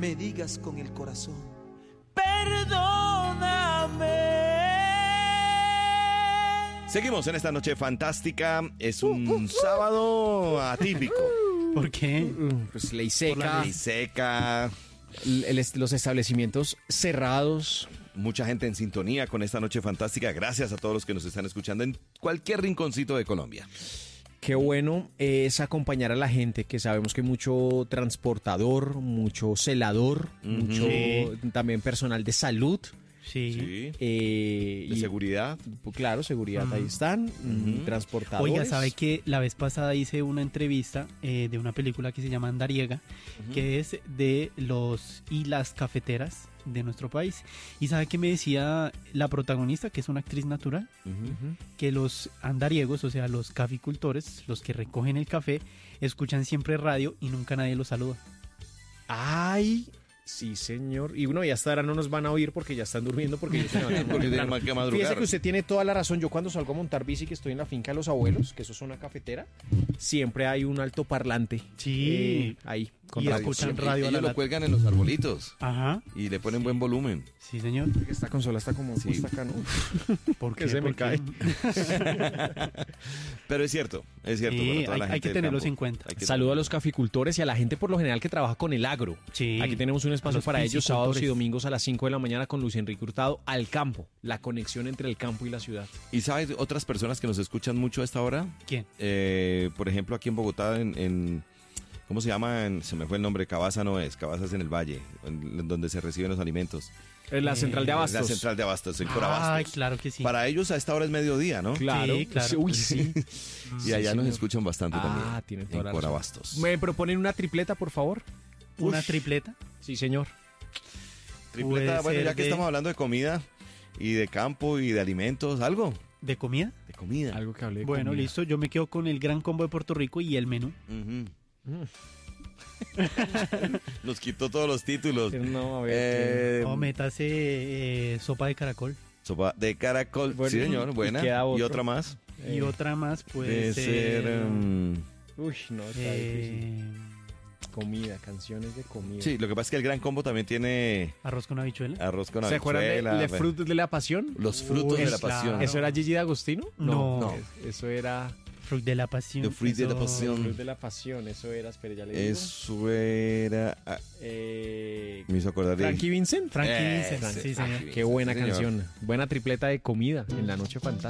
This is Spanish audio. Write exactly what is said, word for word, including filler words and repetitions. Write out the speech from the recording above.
me digas con el corazón, perdóname. Seguimos en esta noche fantástica. Es un uh, uh, sábado atípico. ¿Por qué? Pues ley seca. Ley seca. El, el, los establecimientos cerrados. Mucha gente en sintonía con esta noche fantástica. Gracias a todos los que nos están escuchando en cualquier rinconcito de Colombia. Qué bueno es acompañar a la gente, que sabemos que hay mucho transportador, mucho celador, uh-huh. mucho sí. también personal de salud. Sí. sí. Eh, de y, seguridad. Claro, seguridad, uh-huh. ahí están. Uh-huh. Transportadores. Oiga, ¿sabe que la vez pasada hice una entrevista eh, de una película que se llama Andariega, uh-huh. que es de los y las cafeteras de nuestro país? Y ¿sabe qué me decía la protagonista, que es una actriz natural? Uh-huh. Que los andariegos, o sea, los caficultores, los que recogen el café, escuchan siempre radio y nunca nadie los saluda. ¡Ay! Sí, señor. Y bueno, ya hasta ahora no nos van a oír porque ya están durmiendo, porque ellos se levantan muy temprano. Que madrugar. Fíjese que usted tiene toda la razón. Yo cuando salgo a montar bici, que estoy en la finca de los abuelos, que eso es una cafetera, siempre hay un altoparlante. Sí. Eh, ahí. Con y radio. Escuchan radio. Ellos lo cuelgan en los arbolitos. Ajá. Y le ponen sí. buen volumen. Sí, señor. Esta consola está como sí. puesta acá, ¿no? ¿Por qué? Que se ¿Por me qué? cae. Pero es cierto, es cierto. Sí, bueno, toda hay, la gente hay que tenerlos en cuenta. Saludo a los caficultores y a la gente por lo general que trabaja con el agro. Sí. Aquí tenemos un espacio para ellos sábados y domingos a las cinco de la mañana con Luis Enrique Hurtado al campo. La conexión entre el campo y la ciudad. ¿Y sabes otras personas que nos escuchan mucho a esta hora? ¿Quién? Eh, por ejemplo, aquí en Bogotá, en... en ¿cómo se llama? En, se me fue el nombre. Cabaza no es. Cabaza es en el Valle, en, en donde se reciben los alimentos. En la central de Abastos. La central de Abastos, en Corabastos. Ay, claro que sí. Para ellos a esta hora es mediodía, ¿no? Claro. Sí, claro. Uy, sí. Y allá sí, nos señor. escuchan bastante ah, también. Ah, tienen toda en la Corabastos. razón. ¿Me proponen una tripleta, por favor? ¿Una Uf. tripleta? Sí, señor. Tripleta, bueno, ya que de... estamos hablando de comida y de campo y de alimentos, ¿algo? ¿De comida? De comida. Algo que hable de Bueno, comida. listo. Yo me quedo con el Gran Combo de Puerto Rico y el menú. Uh-huh. Mm. Nos quitó todos los títulos. No, a ver. Eh, O métase eh, sopa de caracol. Sopa de caracol. Bueno, sí, señor, buena. ¿Y, y otra más? Y eh, otra más puede de ser... ser um... Uy, no, está eh... difícil. Comida, canciones de comida. Sí, lo que pasa es que el Gran Combo también tiene... Arroz con habichuela. Arroz con ¿Se habichuela. acuerdan de, de Frutos de la Pasión? Los Frutos Uy, de la claro. Pasión. ¿Eso era Gigi D'Agostino? No. no. Eso era... Fruit de la Pasión. The Fruit de la Pasión. Fruit de la Pasión, eso era, espere, ya le digo. Eso era... Ah, eh, me hizo acordar de... ¿Frankie Vincent? Frankie Eh, Vincent, sí, sí, señor. Qué buena sí, canción. Buena tripleta de comida en la noche fantástica.